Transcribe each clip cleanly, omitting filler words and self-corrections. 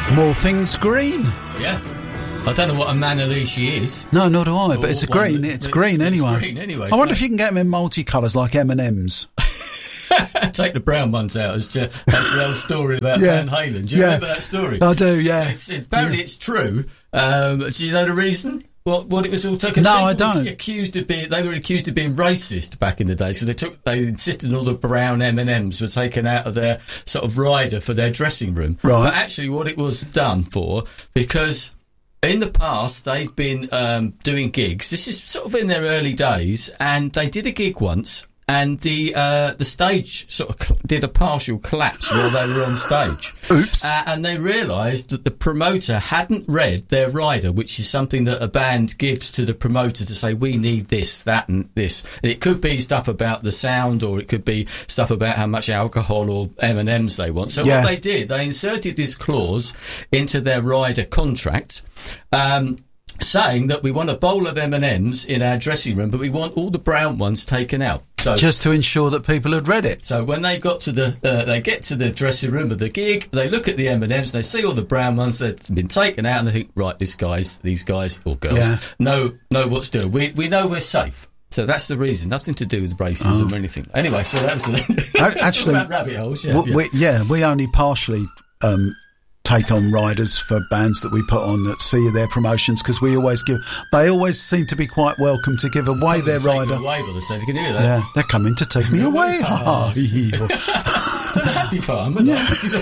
More things green. Yeah. I don't know what a Manalishi is. No, nor do I, but it's green. It's green anyway. It's green anyway. I wonder if you can get them in multicolours like M&M's. Take the brown ones out that's the old story about Van Halen. Do you remember that story? I do, yeah. Apparently it's true. Do you know the reason? What it was all taken? No, I don't. They were accused of being racist back in the day, so they insisted all the brown M&Ms were taken out of their sort of rider for their dressing room. Right. But actually, what it was done for, because in the past they'd been doing gigs. This is sort of in their early days, and they did a gig once. And the stage sort of did a partial collapse while they were on stage. Oops. And they realised that the promoter hadn't read their rider, which is something that a band gives to the promoter to say, we need this, that and this. And it could be stuff about the sound, or it could be stuff about how much alcohol or M&Ms they want. So what they did, they inserted this clause into their rider contract, saying that we want a bowl of M&Ms in our dressing room, but we want all the brown ones taken out. So, just to ensure that people had read it. So when they got to they get to the dressing room of the gig, they look at the M&Ms, they see all the brown ones that's been taken out, and they think, right, these guys or girls know what's doing. We know we're safe. So that's the reason. Nothing to do with racism or anything. Anyway, so that was actually about rabbit holes. We only partially take on riders for bands that we put on that see their promotions, because they always seem to be quite welcome to give away their rider. Can you hear that? Yeah, they're coming to take me away. It's a happy farm, isn't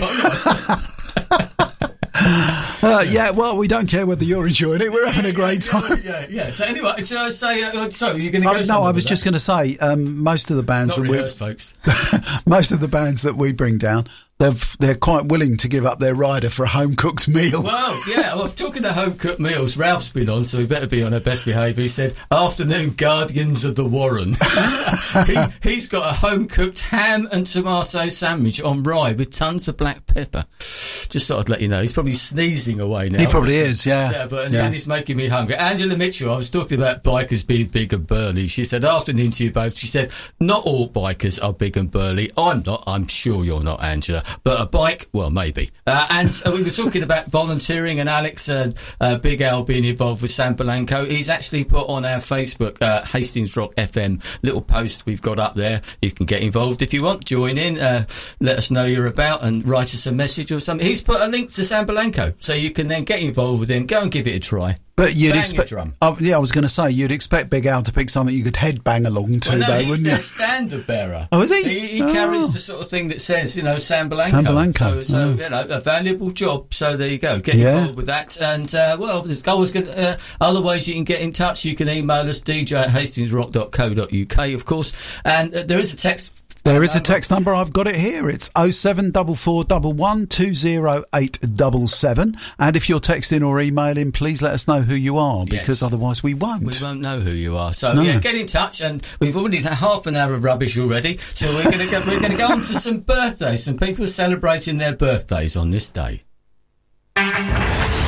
it? Yeah, well, we don't care whether you're enjoying it. We're having a great time. Yeah. So anyway, so you're going to go? No, I was just going to say, most of the bands most of the bands that we bring down, they're quite willing to give up their rider for a home cooked meal. Well, yeah. Well, talking to home cooked meals, Ralph's been on, so we better be on our best behaviour. He said, "Afternoon Guardians of the Warren." He's got a home cooked ham and tomato sandwich on rye with tons of black pepper. Just thought I'd let you know. He's probably sneezing away now. He probably is, yeah. And it's making me hungry. Angela Mitchell, I was talking about bikers being big and burly. She said, afternoon to you both. She said, not all bikers are big and burly. I'm not. I'm sure you're not, Angela. But a bike, well, maybe. And we were talking about volunteering, and Alex, Big Al being involved with Sam Blanco. He's actually put on our Facebook, Hastings Rock FM, little post we've got up there. You can get involved if you want. Join in. Let us know you're about and write us a message or something. He's put a link to Sam Blanco, so you can then get involved with him. Go and give it a try. But you'd expect, I was going to say, you'd expect Big Al to pick something you could headbang along to, though, he's wouldn't you? He's their standard bearer. Oh, is he? He carries the sort of thing that says, Sam Blanco. Sam Blanco. So a valuable job. So there you go. Get involved with that. And, there's always other ways you can get in touch. You can email us, dj@hastingsrock.co.uk, of course. And there is a text. There is a text number. I've got it here. It's 07441 20877. And if you're texting or emailing, please let us know who you are, because otherwise we won't. We won't know who you are. So get in touch. And we've already had half an hour of rubbish already. So we're going to go on to some birthdays. Some people celebrating their birthdays on this day.